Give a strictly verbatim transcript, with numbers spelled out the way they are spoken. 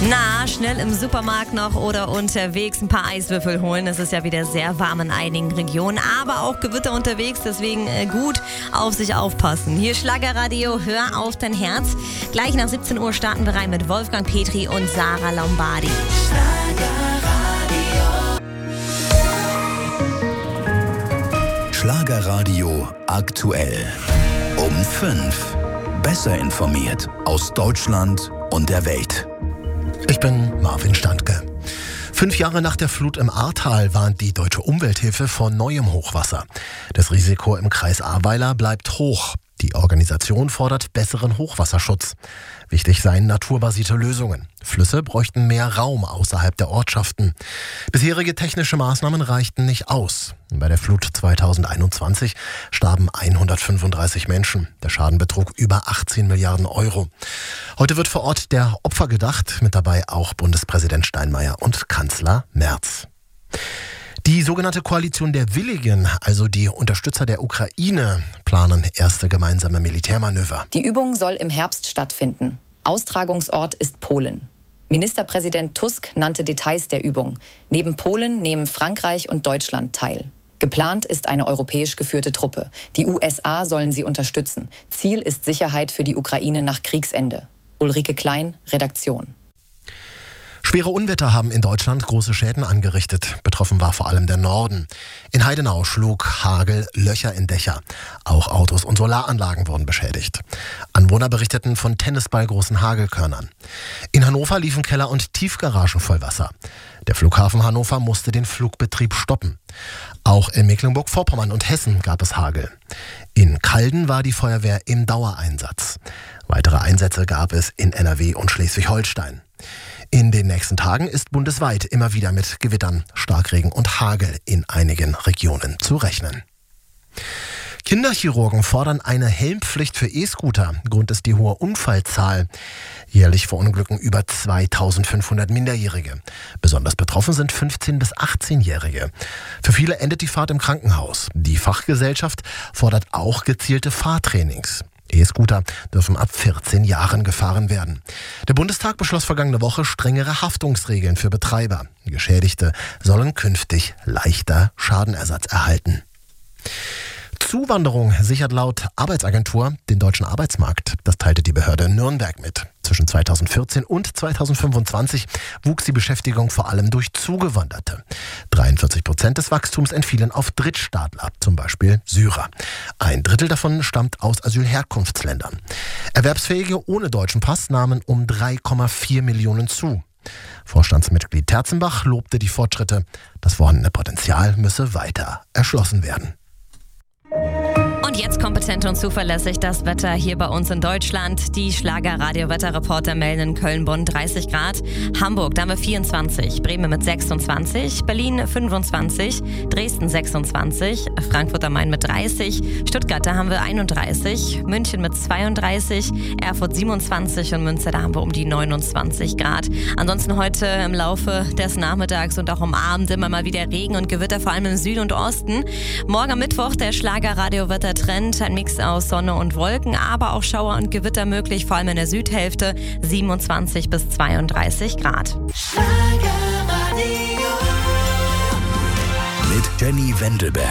Na, schnell im Supermarkt noch oder unterwegs ein paar Eiswürfel holen. Es ist ja wieder sehr warm in einigen Regionen, aber auch Gewitter unterwegs, deswegen äh, gut auf sich aufpassen. Hier Schlagerradio, hör auf dein Herz. Gleich nach siebzehn Uhr starten wir rein mit Wolfgang Petri und Sarah Lombardi. Schlagerradio. Schlagerradio aktuell. Um fünf. Besser informiert aus Deutschland und der Welt. Ich bin Marvin Standke. Fünf Jahre nach der Flut im Ahrtal warnt die Deutsche Umwelthilfe vor neuem Hochwasser. Das Risiko im Kreis Ahrweiler bleibt hoch. Die Organisation fordert besseren Hochwasserschutz. Wichtig seien naturbasierte Lösungen. Flüsse bräuchten mehr Raum außerhalb der Ortschaften. Bisherige technische Maßnahmen reichten nicht aus. Bei der Flut zweitausendeinundzwanzig starben hundertfünfunddreißig Menschen. Der Schaden betrug über achtzehn Milliarden Euro. Heute wird vor Ort der Opfer gedacht, mit dabei auch Bundespräsident Steinmeier und Kanzler Merz. Die sogenannte Koalition der Willigen, also die Unterstützer der Ukraine, planen erste gemeinsame Militärmanöver. Die Übung soll im Herbst stattfinden. Austragungsort ist Polen. Ministerpräsident Tusk nannte Details der Übung. Neben Polen nehmen Frankreich und Deutschland teil. Geplant ist eine europäisch geführte Truppe. Die U S A sollen sie unterstützen. Ziel ist Sicherheit für die Ukraine nach Kriegsende. Ulrike Klein, Redaktion. Schwere Unwetter haben in Deutschland große Schäden angerichtet. Betroffen war vor allem der Norden. In Heidenau schlug Hagel Löcher in Dächer. Auch Autos und Solaranlagen wurden beschädigt. Anwohner berichteten von tennisballgroßen Hagelkörnern. In Hannover liefen Keller und Tiefgaragen voll Wasser. Der Flughafen Hannover musste den Flugbetrieb stoppen. Auch in Mecklenburg-Vorpommern und Hessen gab es Hagel. In Calden war die Feuerwehr im Dauereinsatz. Weitere Einsätze gab es in N R W und Schleswig-Holstein. In den nächsten Tagen ist bundesweit immer wieder mit Gewittern, Starkregen und Hagel in einigen Regionen zu rechnen. Kinderchirurgen fordern eine Helmpflicht für E-Scooter. Grund ist die hohe Unfallzahl. Jährlich verunglücken über zweitausendfünfhundert Minderjährige. Besonders betroffen sind fünfzehn- bis achtzehnjährige. Für viele endet die Fahrt im Krankenhaus. Die Fachgesellschaft fordert auch gezielte Fahrtrainings. E-Scooter dürfen ab vierzehn Jahren gefahren werden. Der Bundestag beschloss vergangene Woche strengere Haftungsregeln für Betreiber. Geschädigte sollen künftig leichter Schadenersatz erhalten. Zuwanderung sichert laut Arbeitsagentur den deutschen Arbeitsmarkt. Das teilte die Behörde Nürnberg mit. Zwischen zweitausendvierzehn und zweitausendfünfundzwanzig wuchs die Beschäftigung vor allem durch Zugewanderte. dreiundvierzig Prozent des Wachstums entfielen auf Drittstaatler, zum Beispiel Syrer. Ein Drittel davon stammt aus Asylherkunftsländern. Erwerbsfähige ohne deutschen Pass nahmen um drei Komma vier Millionen zu. Vorstandsmitglied Terzenbach lobte die Fortschritte. Das vorhandene Potenzial müsse weiter erschlossen werden. Und jetzt kompetent und zuverlässig das Wetter hier bei uns in Deutschland. Die Schlager-Radio-Wetterreporter melden in Köln-Bonn dreißig Grad. Hamburg, da haben wir vierundzwanzig. Bremen mit sechsundzwanzig. Berlin fünfundzwanzig. Dresden sechsundzwanzig. Frankfurt am Main mit dreißig. Stuttgart, da haben wir einunddreißig. München mit zweiunddreißig. Erfurt siebenundzwanzig. Und Münster, da haben wir um die neunundzwanzig Grad. Ansonsten heute im Laufe des Nachmittags und auch am Abend immer mal wieder Regen und Gewitter, vor allem im Süden und Osten. Morgen am Mittwoch der Schlager-Radio-Wetter Trend, ein Mix aus Sonne und Wolken, aber auch Schauer und Gewitter möglich, vor allem in der Südhälfte, siebenundzwanzig bis zweiunddreißig Grad. Mit Jenny Wendelberg.